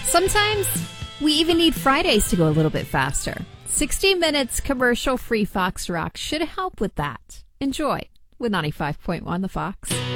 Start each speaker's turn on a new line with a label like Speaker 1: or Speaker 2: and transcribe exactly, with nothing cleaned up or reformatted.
Speaker 1: Sometimes we even need Fridays to go a little bit faster. sixty minutes commercial-free Fox Rock should help with that. Enjoy with ninety-five point one The Fox.